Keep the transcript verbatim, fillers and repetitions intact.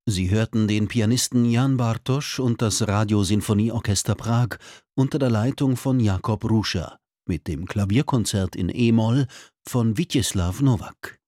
Sie hörten den Pianisten Jan Bartosch und das Radiosinfonieorchester Prag unter der Leitung von Jakob Ruscher mit dem Klavierkonzert in e-Moll von Witjeslaw Nowak.